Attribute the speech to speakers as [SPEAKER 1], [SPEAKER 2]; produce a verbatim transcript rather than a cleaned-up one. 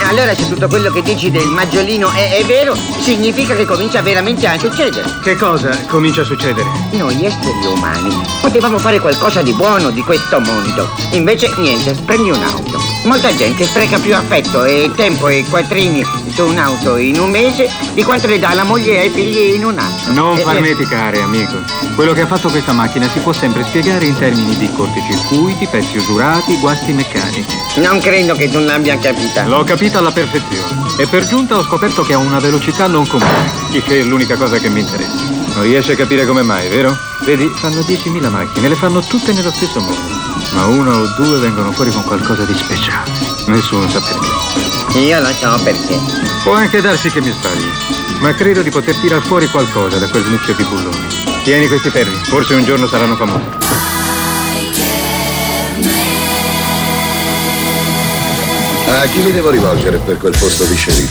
[SPEAKER 1] allora se tutto quello che dici del maggiolino è, è vero, significa che comincia veramente a succedere.
[SPEAKER 2] Che cosa comincia a succedere?
[SPEAKER 1] Noi esseri umani potevamo fare qualcosa di buono di questo mondo. Invece niente, prendi un'auto. Molta gente spreca più affetto e tempo e quattrini su un'auto in un mese di quanto le dà la moglie e ai figli in un anno.
[SPEAKER 2] Non
[SPEAKER 1] Eh,
[SPEAKER 2] farneticare, amico. Quello che ha fatto questa macchina si può sempre spiegare in termini di corticircuiti, pezzi usurati, guasti meccanici.
[SPEAKER 1] Non credo che tu l'abbia capita.
[SPEAKER 2] L'ho capita alla perfezione. E per giunta ho scoperto che ha una velocità non comune, il che è l'unica cosa che mi interessa. Non riesci a capire come mai, vero? Vedi, fanno diecimila macchine, le fanno tutte nello stesso modo. Ma una o due vengono fuori con qualcosa di speciale. Nessuno sa perché.
[SPEAKER 1] Io lo so perché.
[SPEAKER 2] Può anche darsi che mi sbagli, ma credo di poter tirar fuori qualcosa da quel mucchio di bulloni. Tieni questi ferri, forse un giorno saranno famosi.
[SPEAKER 3] A chi mi devo rivolgere per quel posto di sceriffo?